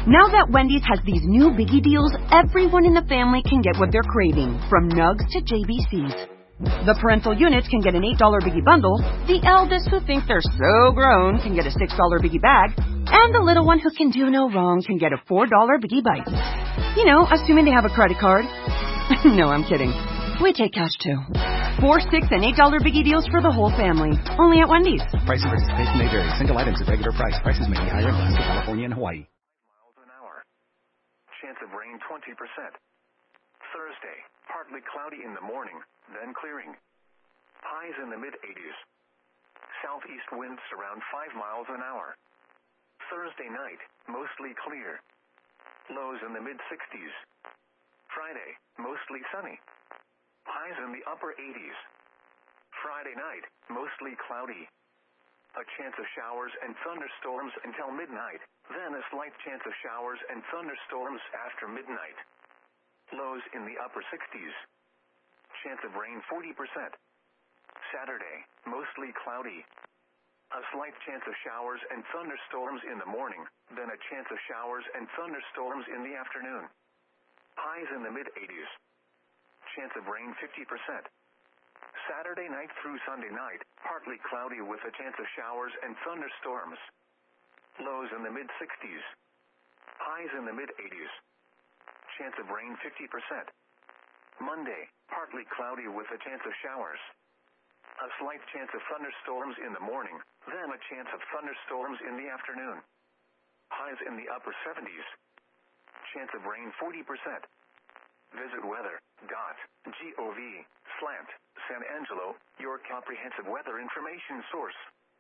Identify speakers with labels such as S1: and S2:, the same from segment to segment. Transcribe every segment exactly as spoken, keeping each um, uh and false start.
S1: Now that Wendy's has these new biggie deals, everyone in the family can get what they're craving, from nugs to J B Cs. The parental units can get an eight dollar biggie bundle, the eldest who thinks they're so grown can get a six dollar biggie bag, and the little one who can do no wrong can get a four dollar biggie bite. You know, assuming they have a credit card. No, I'm kidding. We take cash too. Four, six, and eight dollar biggie deals for the whole family. Only at Wendy's.
S2: Price and participation may vary. Single items at regular price. Prices may be higher in Alaska, California, and Hawaii.
S3: Miles an hour. Chance of rain twenty percent. Thursday, partly cloudy in the morning, then clearing. Highs in the mid eighties. Southeast winds around five miles an hour. Thursday night, mostly clear. Lows in the mid sixties. Friday, mostly sunny. Highs in the upper eighties. Friday night, mostly cloudy. A chance of showers and thunderstorms until midnight, then a slight chance of showers and thunderstorms after midnight. Lows in the upper sixties. Chance of rain forty percent. Saturday, mostly cloudy. A slight chance of showers and thunderstorms in the morning, then a chance of showers and thunderstorms in the afternoon. Highs in the mid eighties. Chance of rain fifty percent. Saturday night through Sunday night, partly cloudy with a chance of showers and thunderstorms. Lows in the mid sixties. Highs in the mid eighties. Chance of rain fifty percent. Monday, partly cloudy with a chance of showers. A slight chance of thunderstorms in the morning, then a chance of thunderstorms in the afternoon. Highs in the upper seventies. Chance of rain forty percent. Visit weather dot gov slash San Angelo, your comprehensive weather information source.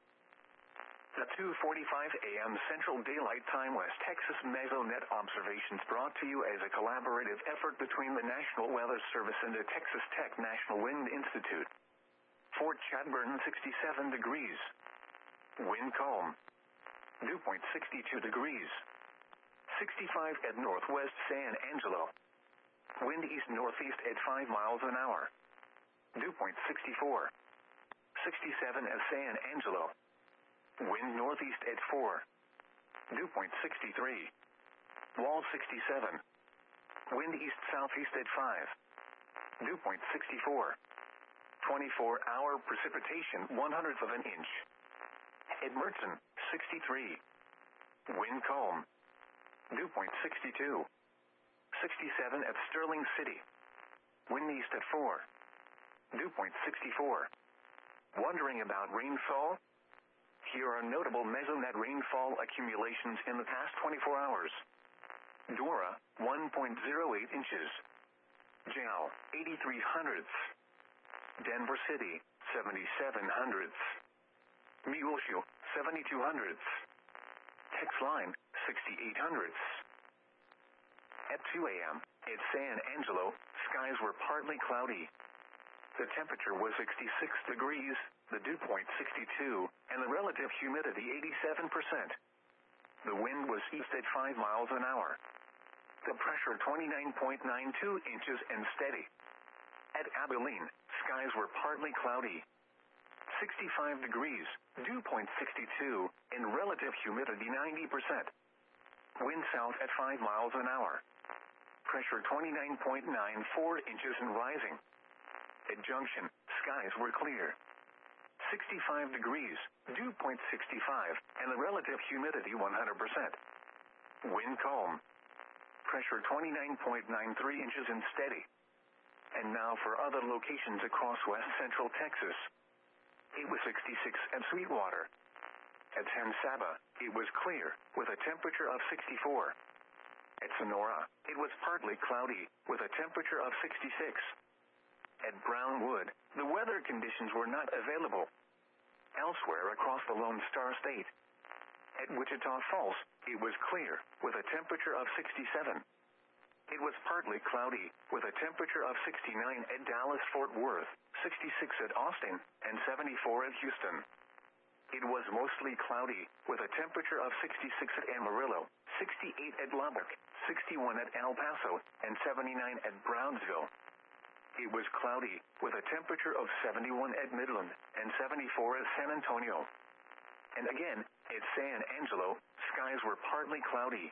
S3: The two forty-five a.m. Central Daylight Time West Texas Mesonet observations brought to you as a collaborative effort between the National Weather Service and the Texas Tech National Wind Institute. Fort Chadbourne sixty-seven degrees. Wind calm. Dew point sixty-two degrees. sixty-five at Northwest San Angelo. Wind east-northeast at five miles an hour. Dew point sixty-four. sixty-seven at San Angelo. Wind northeast at four. Dew point sixty-three. Wall sixty-seven. Wind east-southeast at five. Dew point sixty-four. twenty-four hour precipitation one hundredth of an inch. At Mertzen, sixty-three. Wind calm. Dew point sixty-two. sixty-seven at Sterling City. Wind east at four. Dew point sixty-four. Wondering about rainfall? Here are notable Mesonet rainfall accumulations in the past twenty-four hours. Dora, one point zero eight inches. Jal, eighty-three hundredths. Denver City, seventy-seven hundredths. Muleshoe, seventy-two hundredths. Texline, sixty-eight hundredths. At two a.m., at San Angelo, skies were partly cloudy. The temperature was sixty-six degrees, the dew point sixty-two, and the relative humidity eighty-seven percent. The wind was east at five miles an hour. The pressure twenty-nine point nine two inches and steady. At Abilene, skies were partly cloudy. sixty-five degrees, dew point sixty-two, and relative humidity ninety percent. Wind south at five miles an hour. Pressure twenty-nine point nine four inches and rising. At Junction, skies were clear. sixty-five degrees, dew point sixty-five, and the relative humidity one hundred percent. Wind calm. Pressure twenty-nine point nine three inches and steady. And now for other locations across west central Texas. It was sixty-six at Sweetwater. At San Saba, it was clear, with a temperature of sixty-four. At Sonora, it was partly cloudy, with a temperature of sixty-six. At Brownwood, the weather conditions were not available. Elsewhere across the Lone Star State. At Wichita Falls, it was clear, with a temperature of sixty-seven. It was partly cloudy, with a temperature of sixty-nine at Dallas-Fort Worth, sixty-six at Austin, and seventy-four at Houston. It was mostly cloudy, with a temperature of sixty-six at Amarillo, sixty-eight at Lubbock, sixty-one at El Paso, and seventy-nine at Brownsville. It was cloudy, with a temperature of seventy-one at Midland, and seventy-four at San Antonio. And again, at San Angelo, skies were partly cloudy,